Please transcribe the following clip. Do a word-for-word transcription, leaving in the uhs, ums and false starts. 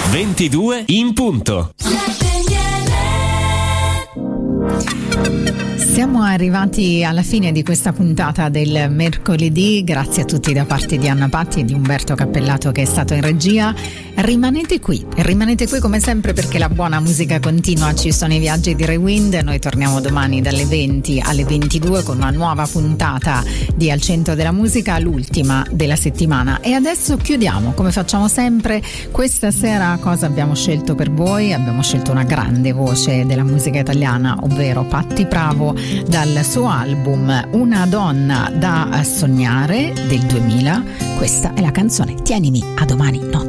ventidue in punto. Siamo arrivati alla fine di questa puntata del mercoledì, grazie a tutti da parte di Anna Patti e di Umberto Cappellato che è stato in regia. Rimanete qui, rimanete qui come sempre perché la buona musica continua, ci sono i viaggi di Rewind, noi torniamo domani dalle venti alle ventidue con una nuova puntata di Al Centro della Musica, l'ultima della settimana. E adesso chiudiamo, come facciamo sempre, questa sera cosa abbiamo scelto per voi? Abbiamo scelto una grande voce della musica italiana, ovvero Patti Pravo, dal suo album Una donna da sognare del duemila. Questa è la canzone Tienimi, a domani notte.